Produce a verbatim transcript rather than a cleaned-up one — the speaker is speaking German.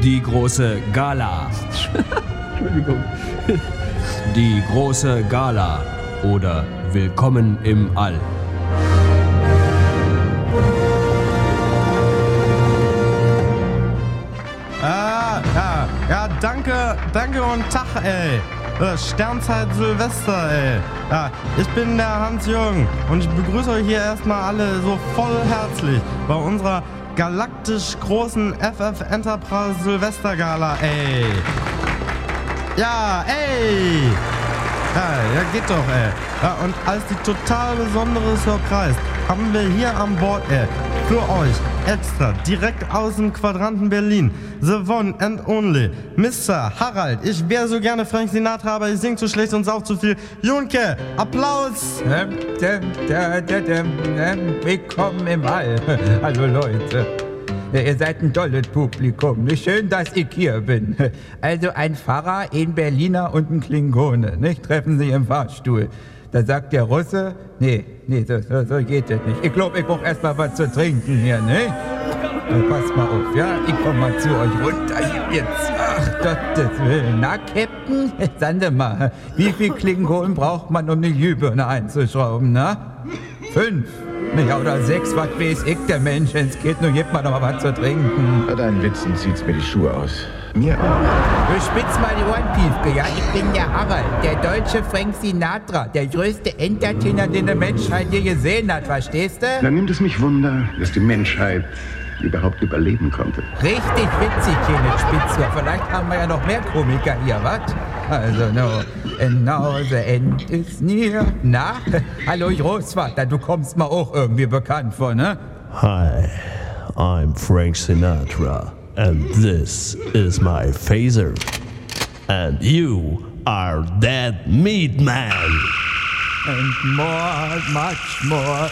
Die große Gala. Entschuldigung. Die große Gala oder Willkommen im All. Ah, ja, ja, danke, danke und Tag, ey. Äh, Sternzeit Silvester, ey. Ja, ich bin der Hans-Jürgen und ich begrüße euch hier erstmal alle so voll herzlich bei unserer galaktisch großen F F Enterprise Silvestergala, ey. Ja, ey. Ja, ja, geht doch, ey. Ja, und als die total besondere Surprise haben wir hier an Bord, ey, für euch extra, direkt aus dem Quadranten Berlin, the one and only, Mister Harald. Ich wäre so gerne Frank Sinatra, aber ich sing zu schlecht und sauf zu viel. Junke, Applaus! Ähm, ähm, ähm, ähm, ähm, Willkommen im All. Hallo Leute. Ihr seid ein tolles Publikum. Schön, dass ich hier bin. Also ein Pfarrer, ein Berliner und ein Klingone. Nicht? Treffen sich im Fahrstuhl. Da sagt der Russe, nee, nee, so, so, so geht das nicht. Ich glaube, ich brauche erst mal was zu trinken hier, ne? Passt mal auf, ja? Ich komm mal zu euch runter hier jetzt. Ach, Gottes Willen. Na, Captain, sagen Sie mal, wie viel Klingonen braucht man, um die Glühbirne einzuschrauben, na? Fünf? Ja, oder sechs, was weiß ich, der Mensch, wenn's geht, nur gibt man doch mal was zu trinken. Bei deinen Witzen zieht's mir die Schuhe aus. Mir auch. Du spitz mal die Ohren, Piefke, ja? Ich bin der Harald, der deutsche Frank Sinatra, der größte Entertainer, den die Menschheit je gesehen hat, verstehst du? Dann nimmt es mich Wunder, dass die Menschheit überhaupt überleben konnte. Richtig witzig, Kenneth Spitzer. Vielleicht haben wir ja noch mehr Komiker hier, was? Also, no. And now the end is near. Na? Hallo, Großvater, du kommst mir auch irgendwie bekannt vor, ne? Hi, I'm Frank Sinatra, and this is my phaser. And you are Dead Meat Man. And more, much more